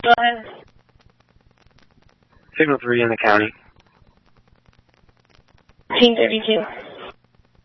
Go ahead. Signal 3 in the county. 1832.